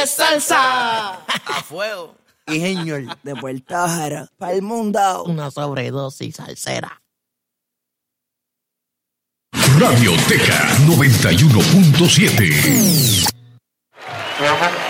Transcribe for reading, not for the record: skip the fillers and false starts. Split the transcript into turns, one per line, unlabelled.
salsa
a fuego.
y señor de Puerto Jara para el mundo.
Una sobredosis salsera.
Radioteca 91.7.